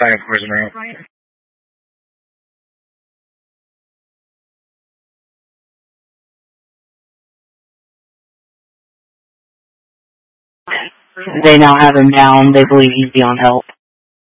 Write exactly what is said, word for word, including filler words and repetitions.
Second prison route. They now have him down. They believe he's beyond help.